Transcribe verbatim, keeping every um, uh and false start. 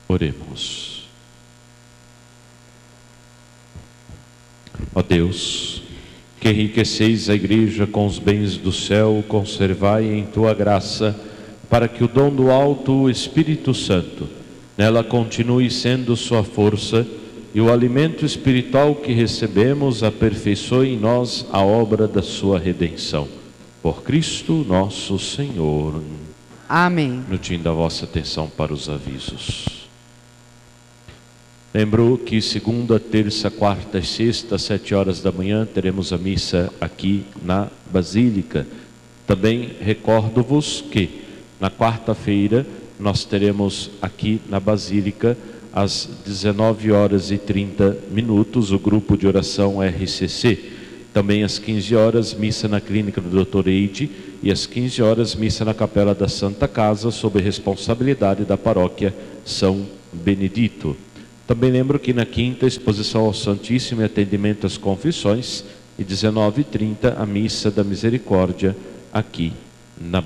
Oremos. Ó Deus, que enriqueceis a Igreja com os bens do céu, conservai em tua graça, para que o dom do alto Espírito Santo nela continue sendo sua força, e o alimento espiritual que recebemos aperfeiçoe em nós a obra da sua redenção. Por Cristo nosso Senhor. Amém. Minutinho da vossa atenção para os avisos. Lembro que segunda, terça, quarta e sexta, às sete horas da manhã, teremos a missa aqui na Basílica. Também recordo-vos que na quarta-feira nós teremos aqui na Basílica, às dezenove horas e trinta minutos, o grupo de oração R C C. Também às quinze horas, missa na clínica do doutor Eide, e às quinze horas, missa na capela da Santa Casa, sob responsabilidade da paróquia São Benedito. Também lembro que na quinta, exposição ao Santíssimo e atendimento às confissões, e dezenove e trinta, a missa da misericórdia aqui na